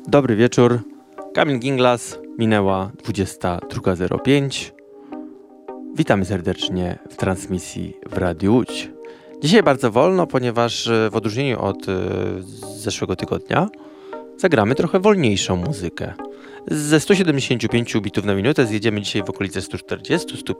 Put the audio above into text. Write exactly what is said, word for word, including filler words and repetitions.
Dobry wieczór. Kamil Ginglas, minęła dwudziesta druga zero pięć. Witamy serdecznie w transmisji w Radiu Łódź. Dzisiaj bardzo wolno, ponieważ w odróżnieniu od y, zeszłego tygodnia zagramy trochę wolniejszą muzykę. Ze sto siedemdziesiąt pięć bitów na minutę zjedziemy dzisiaj w okolice sto czterdzieści do stu